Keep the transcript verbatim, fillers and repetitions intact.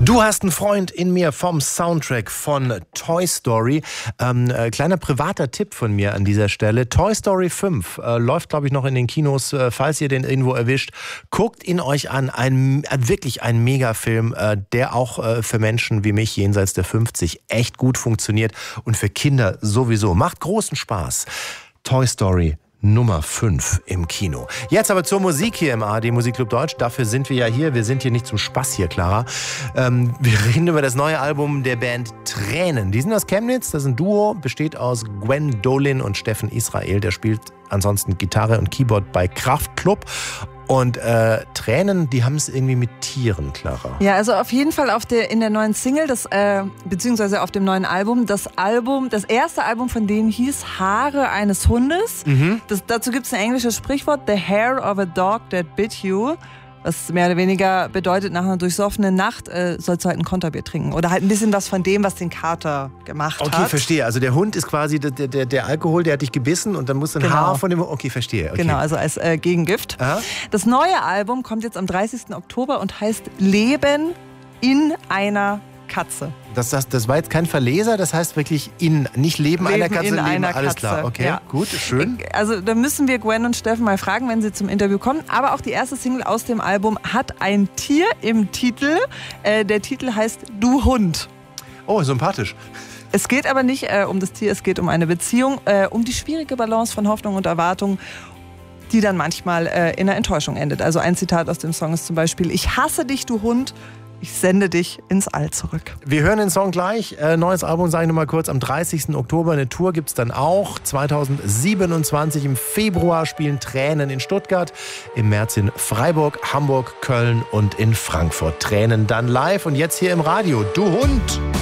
Du hast einen Freund in mir vom Soundtrack von Toy Story. Ähm, äh, kleiner privater Tipp von mir an dieser Stelle. Toy Story fünf äh, läuft, glaube ich, noch in den Kinos, äh, falls ihr den irgendwo erwischt. Guckt ihn euch an. Ein, äh, wirklich ein Megafilm, äh, der auch äh, für Menschen wie mich jenseits der fünfzig echt gut funktioniert und für Kinder sowieso. Macht großen Spaß. Toy Story Nummer fünf im Kino. Jetzt aber zur Musik hier im A R D Musikclub Deutsch. Dafür sind wir ja hier. Wir sind hier nicht zum Spaß hier, Clara. Ähm, wir reden über das neue Album der Band Tränen. Die sind aus Chemnitz. Das ist ein Duo. Besteht aus Gwen Dolin und Steffen Israel. Der spielt ansonsten Gitarre und Keyboard bei Kraftklub. Und äh, Tränen, die haben es irgendwie mit Tieren, Clara. Ja, also auf jeden Fall auf der, in der neuen Single, das, äh, beziehungsweise auf dem neuen Album. Das Album, das erste Album von denen hieß Haare eines Hundes. Mhm. Das, dazu gibt es ein englisches Sprichwort, The hair of a dog that bit you. Was mehr oder weniger bedeutet, nach einer durchsoffenen Nacht äh, sollst du halt ein Konterbier trinken. Oder halt ein bisschen was von dem, was den Kater gemacht okay, hat. Okay, verstehe. Also der Hund ist quasi der, der, der Alkohol, der hat dich gebissen und dann muss ein genau. Haar von dem... Okay, verstehe. Okay. Genau, also als äh, Gegengift. Aha. Das neue Album kommt jetzt am dreißigsten Oktober und heißt Leben in einer Katze. Das, das, das war jetzt kein Verleser, das heißt wirklich in, nicht Leben, Leben einer Katze, in Leben, einer alles Katze. klar. Okay, ja. Gut, schön. Also da müssen wir Gwen und Steffen mal fragen, wenn sie zum Interview kommen. Aber auch die erste Single aus dem Album hat ein Tier im Titel. Äh, der Titel heißt Du Hund. Oh, sympathisch. Es geht aber nicht äh, um das Tier, es geht um eine Beziehung, äh, um die schwierige Balance von Hoffnung und Erwartung, die dann manchmal äh, in einer Enttäuschung endet. Also ein Zitat aus dem Song ist zum Beispiel: Ich hasse dich, du Hund. Ich sende dich ins All zurück. Wir hören den Song gleich. Äh, neues Album, sage ich nochmal kurz, am dreißigsten Oktober. Eine Tour gibt es dann auch. zweitausendsiebenundzwanzig im Februar spielen Tränen in Stuttgart. Im März in Freiburg, Hamburg, Köln und in Frankfurt. Tränen dann live und jetzt hier im Radio. Du Hund!